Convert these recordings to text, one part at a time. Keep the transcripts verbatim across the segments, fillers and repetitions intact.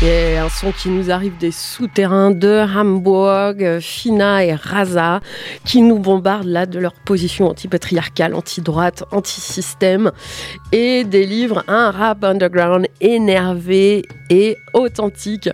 Et un son qui nous arrive des souterrains de Hamburg, Fina et Raza, qui nous bombardent là de leur position anti-patriarcale, anti-droite, anti-système, et délivrent un rap underground énervé et authentique.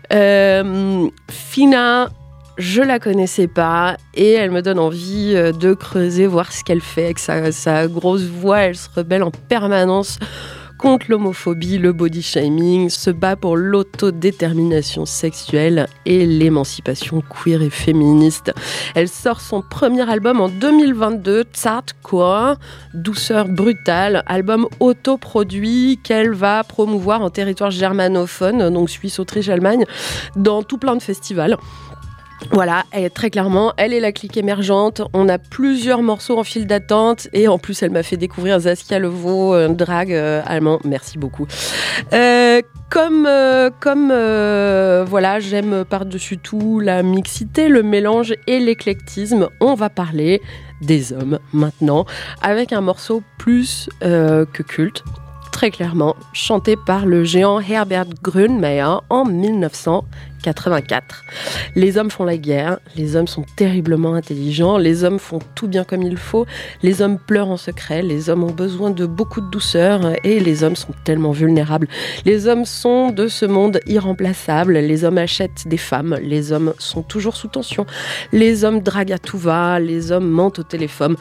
Euh, Fina, je la connaissais pas et elle me donne envie de creuser, voir ce qu'elle fait avec sa, sa grosse voix. Elle se rebelle en permanence contre l'homophobie, le body shaming, se bat pour l'autodétermination sexuelle et l'émancipation queer et féministe. Elle sort son premier album en deux mille vingt-deux, Zartcore, douceur brutale, album autoproduit qu'elle va promouvoir en territoire germanophone, donc Suisse, Autriche, Allemagne, dans tout plein de festivals. Voilà, et très clairement, elle est la clique émergente. On a plusieurs morceaux en file d'attente et en plus, elle m'a fait découvrir Saskia Levaux, un drag euh, allemand. Merci beaucoup. Euh, comme euh, comme euh, voilà, j'aime par-dessus tout la mixité, le mélange et l'éclectisme. On va parler des hommes maintenant avec un morceau plus euh, que culte. Très clairement, chanté par le géant Herbert Grönemeyer en dix-neuf cent quatre-vingt-quatre. Les hommes font la guerre, les hommes sont terriblement intelligents, les hommes font tout bien comme il faut, les hommes pleurent en secret, les hommes ont besoin de beaucoup de douceur et les hommes sont tellement vulnérables. Les hommes sont de ce monde irremplaçable, les hommes achètent des femmes, les hommes sont toujours sous tension, les hommes draguent à tout va, les hommes mentent au téléphone.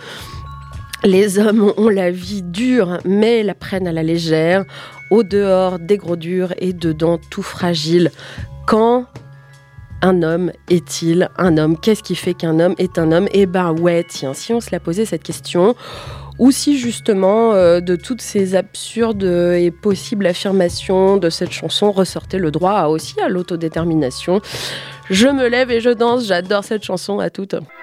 Les hommes ont la vie dure, mais la prennent à la légère. Au dehors, des gros durs et dedans, tout fragile. Quand un homme est-il un homme ? Qu'est-ce qui fait qu'un homme est un homme ? Eh ben ouais, tiens, si on se la posait cette question, ou si justement euh, de toutes ces absurdes et possibles affirmations de cette chanson ressortait le droit à, aussi à l'autodétermination. Je me lève et je danse, j'adore cette chanson, à toutes.